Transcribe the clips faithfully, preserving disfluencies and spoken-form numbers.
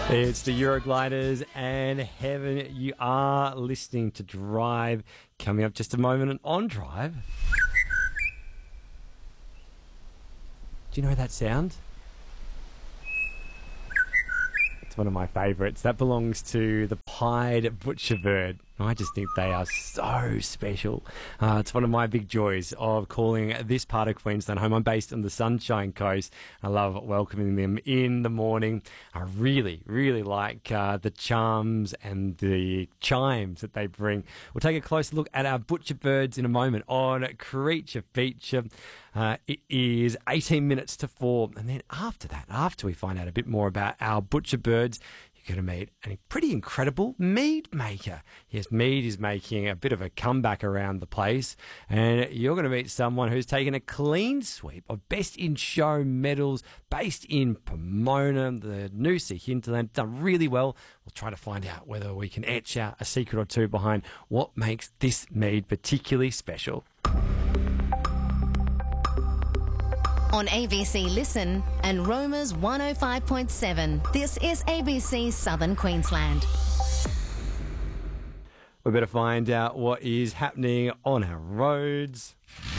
It's the Eurogliders and Heaven. You are listening to Drive. Coming up just a moment and on Drive. Do you know that sound? It's one of my favourites. That belongs to the pied butcherbird. I just think they are so special. Uh, it's one of my big joys of calling this part of Queensland home. I'm based on the Sunshine Coast. I love welcoming them in the morning. I really, really like uh, the charms and the chimes that they bring. We'll take a closer look at our butcherbirds in a moment on Creature Feature. Uh, it is eighteen minutes to four. And then after that, after we find out a bit more about our butcherbirds, you're going to meet a pretty incredible mead maker. Yes, mead is making a bit of a comeback around the place, and you're going to meet someone who's taken a clean sweep of Best in Show medals based in Pomona, the Noosa hinterland. Done really well. We'll try to find out whether we can etch out a secret or two behind what makes this mead particularly special. On A B C Listen and Roma's one oh five point seven. This is A B C Southern Queensland. We better find out what is happening on our roads.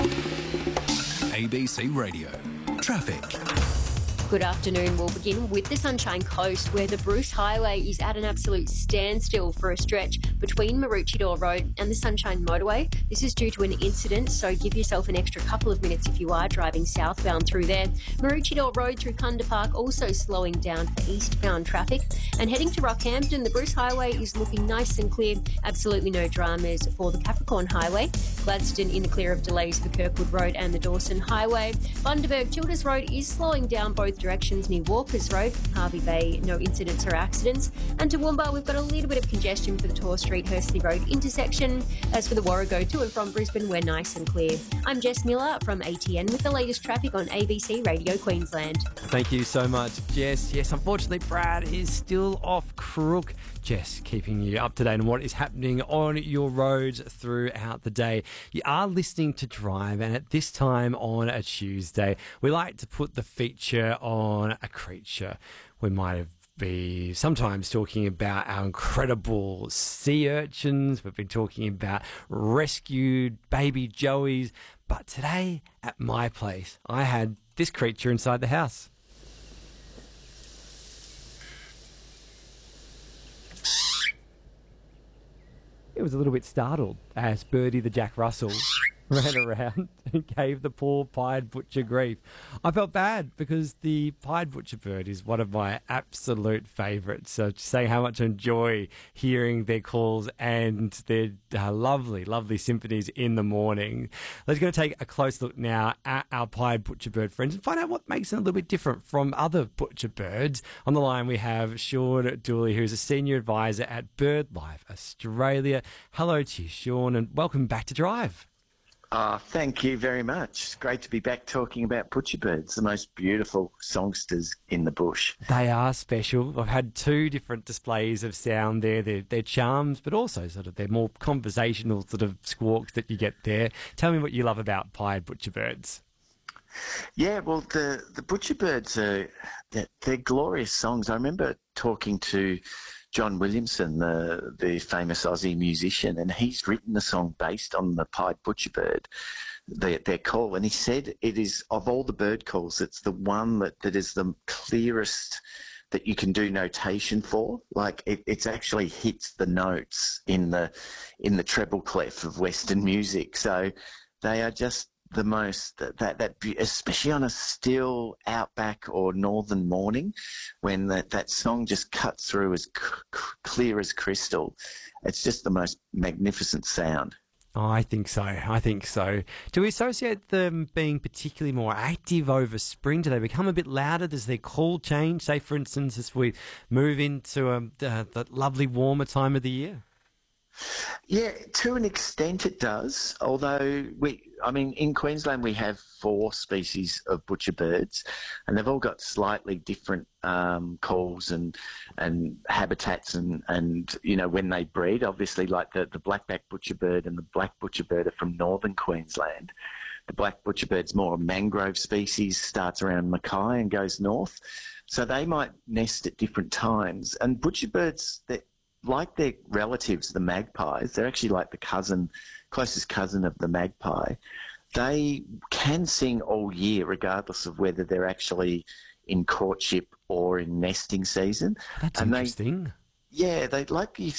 A B C Radio. Traffic. Good afternoon. We'll begin with the Sunshine Coast, where the Bruce Highway is at an absolute standstill for a stretch between Maroochydore Road and the Sunshine Motorway. This is due to an incident, so give yourself an extra couple of minutes if you are driving southbound through there. Maroochydore Road through Kunda Park also slowing down for eastbound traffic. And heading to Rockhampton, the Bruce Highway is looking nice and clear. Absolutely no dramas for the Capricorn Highway. Gladstone in the clear of delays for Kirkwood Road and the Dawson Highway. Bundaberg Childers Road is slowing down both directions near Walkers Road. Harvey Bay, no incidents or accidents. And Toowoomba, we've got a little bit of congestion for the Tor Street Hursley Road intersection. As for the Warrego to and from Brisbane, we're nice and clear. I'm Jess Miller from A T N with the latest traffic on A B C Radio Queensland. Thank you so much, Jess. Yes, unfortunately, Brad is still off crook. Jess, keeping you up to date on what is happening on your roads throughout the day. You are listening to Drive, and at this time on a Tuesday, we like to put the feature on a creature. We might have be sometimes talking about our incredible sea urchins. We've been talking about rescued baby joeys. But today, at my place, I had this creature inside the house. It was a little bit startled as Birdie the Jack Russell ran around and gave the poor pied butcher grief. I felt bad because the pied butcher bird is one of my absolute favourites. So just saying how much I enjoy hearing their calls and their uh, lovely, lovely symphonies in the morning. Let's go take a close look now at our pied butcher bird friends and find out what makes them a little bit different from other butcher birds. On the line we have Sean Dooley, who's a senior advisor at BirdLife Australia. Hello to you, Sean, and welcome back to Drive. Uh, thank you very much. It's great to be back talking about butcherbirds, the most beautiful songsters in the bush. They are special. I've had two different displays of sound there. They're, they're charms, but also sort of they're more conversational sort of squawks that you get there. Tell me what you love about pied butcherbirds. Yeah, well, the, the butcherbirds, are, they're, they're glorious songs. I remember talking to John Williamson, the the famous Aussie musician, and he's written a song based on the pied butcherbird, their, their call. And he said it is, of all the bird calls, it's the one that, that is the clearest that you can do notation for. Like it it's actually hits the notes in the in the treble clef of Western music. So they are just the most, that, that, that especially on a still outback or northern morning when that, that song just cuts through as c- c- clear as crystal. It's just the most magnificent sound. Oh, I think so. I think so. Do we associate them being particularly more active over spring? Do they become a bit louder? Does their call change? Say, for instance, as we move into um, uh, that lovely warmer time of the year? Yeah, to an extent it does, although we, I mean, in Queensland we have four species of butcherbirds and they've all got slightly different um, calls and and habitats and, and, you know, when they breed, obviously like the, the blackback butcherbird and the black butcherbird are from northern Queensland. The black butcherbird's more a mangrove species, starts around Mackay and goes north. So they might nest at different times. And butcherbirds, that like their relatives, the magpies, they're actually like the cousin, closest cousin of the magpie. They can sing all year, regardless of whether they're actually in courtship or in nesting season. That's and interesting. They, yeah, they like you